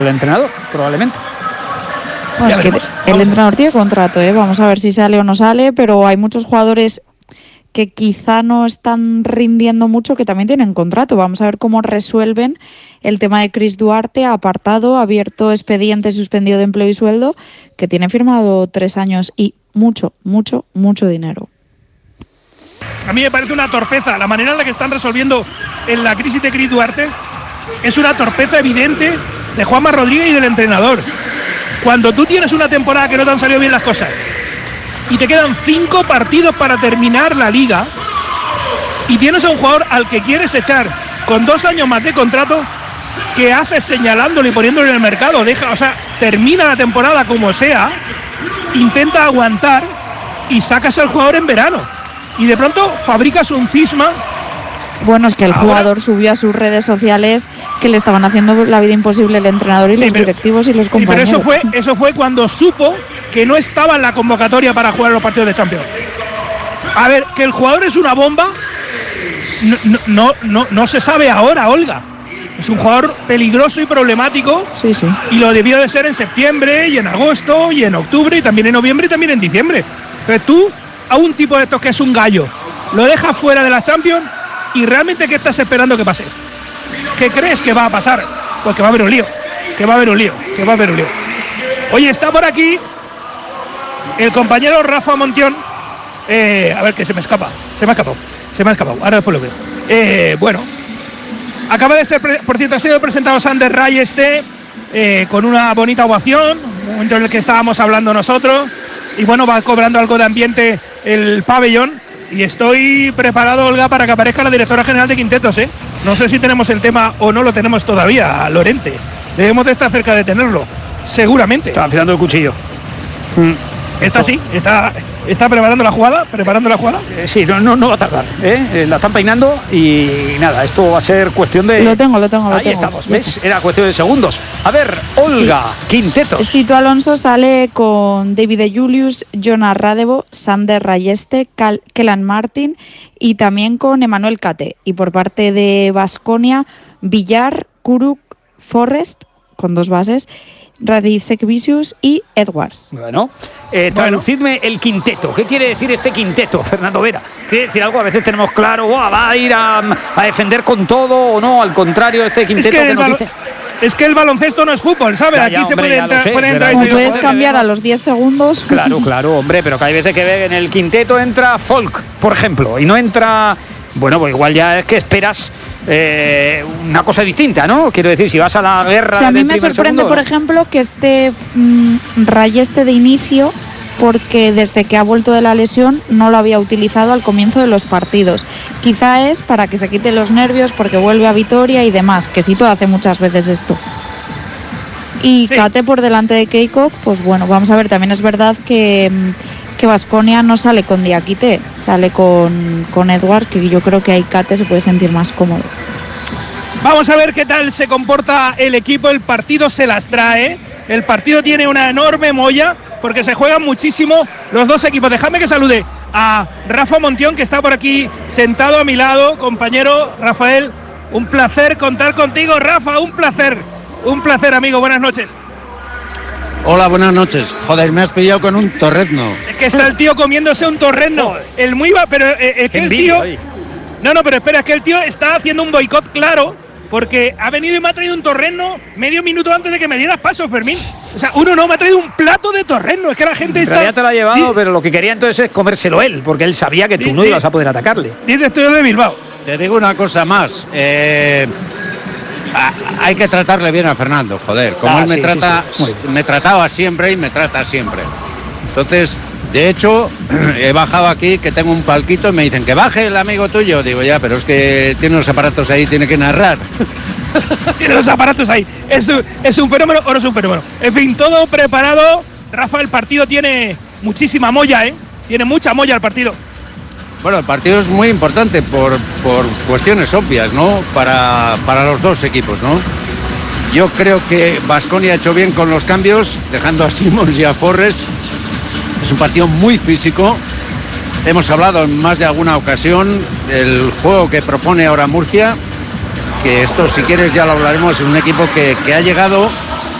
el entrenador, probablemente. Bueno, es que el entrenador tiene contrato, vamos a ver si sale o no sale, pero hay muchos jugadores que quizá no están rindiendo mucho que también tienen contrato. Vamos a ver cómo resuelven el tema de Chris Duarte, apartado, abierto expediente suspendido de empleo y sueldo, que tiene firmado 3 años y mucho dinero. A mí me parece una torpeza la manera en la que están resolviendo en la crisis de Chris Duarte. Es una torpeza evidente de Juanma Rodríguez y del entrenador. Cuando tú tienes una temporada que no te han salido bien las cosas y te quedan 5 partidos para terminar la liga y tienes a un jugador al que quieres echar con 2 años más de contrato, ¿qué haces señalándolo y poniéndolo en el mercado? Termina la temporada como sea, intenta aguantar y sacas al jugador en verano. Y de pronto fabricas un cisma. Bueno, es que el jugador subió a sus redes sociales que le estaban haciendo la vida imposible el entrenador y los directivos y los compañeros. Sí, pero eso fue cuando supo que no estaba en la convocatoria para jugar los partidos de Champions. A ver, que el jugador es una bomba, no se sabe ahora, Olga. Es un jugador peligroso y problemático. Sí. Y lo debió de ser en septiembre y en agosto y en octubre y también en noviembre y también en diciembre. Entonces tú, a un tipo de estos que es un gallo, lo dejas fuera de la Champions y realmente ¿qué estás esperando que pase? ¿Qué crees que va a pasar? Pues que va a haber un lío. Oye, está por aquí el compañero Rafa Montión. A ver, que se me ha escapado. Ahora después lo veo. Bueno, acaba de ser, por cierto, ha sido presentado Sander Rayeste con una bonita ovación, un momento en el que estábamos hablando nosotros, y bueno, va cobrando algo de ambiente el pabellón, y estoy preparado, Olga, para que aparezca la directora general de Quintetos, No sé si tenemos el tema o no lo tenemos todavía, Lorente. Debemos de estar cerca de tenerlo, seguramente. Está afilando el cuchillo. ¿Está preparando la jugada? Sí, no va a tardar. La están peinando y nada, esto va a ser cuestión de... Lo tengo. Ahí estamos, ¿ves? Era cuestión de segundos. A ver, Olga, sí. Quintetos. Sito Alonso sale con David de Julius, Jonas Radevo, Sander Rayeste, Kellan Martin y también con Emmanuel Cate. Y por parte de Baskonia, Villar, Kuruk, Forrest, con 2 bases, Radicek Vicius y Edwards. Bueno, traducidme el quinteto. ¿Qué quiere decir este quinteto, Fernando Vera? ¿Quiere decir algo? A veces tenemos claro, va a ir a defender con todo o no, al contrario, este quinteto que nos dice... Es que el baloncesto no es fútbol, ¿sabes? Aquí se puede entrar. Puedes cambiar a los 10 segundos. Claro, hombre, pero que hay veces que en el quinteto entra Folk, por ejemplo, y no entra... Bueno, pues igual ya es que esperas una cosa distinta, ¿no? Quiero decir, si vas a la guerra... O sea, a mí me sorprende, por ejemplo, que esté Rayeste de inicio, porque desde que ha vuelto de la lesión no lo había utilizado al comienzo de los partidos. Quizá es para que se quite los nervios porque vuelve a Vitoria y demás, que Sito hace muchas veces esto. Y sí. Cate por delante de Keikok, pues bueno, vamos a ver, también es verdad que Baskonia no sale con Diakite, sale con Edward, que yo creo que ahí Cate se puede sentir más cómodo. Vamos a ver qué tal se comporta el equipo, el partido se las trae, el partido tiene una enorme molla, porque se juegan muchísimo los dos equipos. Déjame que salude a Rafa Montión, que está por aquí sentado a mi lado, compañero Rafael, un placer contar contigo, Rafa, un placer amigo, buenas noches. Hola, buenas noches. Joder, me has pillado con un torrezno. Es que está el tío comiéndose un torrezno. El muy va, pero es que el tío... No, pero espera, es que el tío está haciendo un boicot claro, porque ha venido y me ha traído un torrezno medio minuto antes de que me dieras paso, Fermín. O sea, me ha traído un plato de torrezno. Es que la gente está... Ya te lo ha llevado, pero lo que quería entonces es comérselo él, porque él sabía que tú no ibas a poder atacarle. Dice estoy de Bilbao. Te digo una cosa más. Hay que tratarle bien a Fernando, joder. Como él me trataba siempre y me trata siempre. Entonces, de hecho, he bajado aquí, que tengo un palquito y me dicen que baje el amigo tuyo. Digo, ya, pero es que tiene los aparatos ahí, tiene que narrar. Tiene los aparatos ahí. ¿Es un fenómeno o no es un fenómeno? En fin, todo preparado. Rafa, el partido tiene muchísima molla, Tiene mucha molla el partido. Bueno, el partido es muy importante por cuestiones obvias, ¿no? Para los dos equipos, ¿no? Yo creo que Baskonia ha hecho bien con los cambios, dejando a Simons y a Forrest. Es un partido muy físico. Hemos hablado en más de alguna ocasión del juego que propone ahora Murcia, que esto, si quieres, ya lo hablaremos. Es un equipo que ha llegado